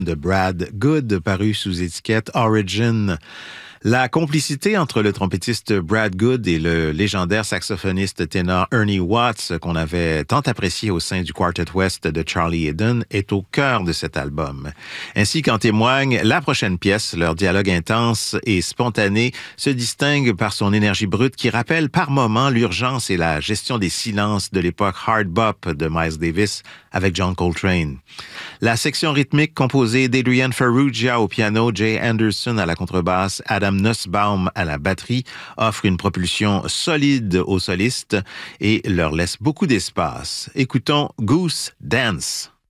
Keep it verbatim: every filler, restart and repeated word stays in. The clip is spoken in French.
de Brad Good, paru sous étiquette Origin. La complicité entre le trompettiste Brad Good et le légendaire saxophoniste ténor Ernie Watts, qu'on avait tant apprécié au sein du Quartet West de Charlie Haydon, est au cœur de cet album. Ainsi qu'en témoigne la prochaine pièce, leur dialogue intense et spontané se distingue par son énergie brute qui rappelle par moments l'urgence et la gestion des silences de l'époque hard bop de Miles Davis avec John Coltrane. La section rythmique composée d'Adrian Ferrugia au piano, Jay Anderson à la contrebasse, Adam Nussbaum à la batterie offre une propulsion solide aux solistes et leur laisse beaucoup d'espace. Écoutons Goose Dance.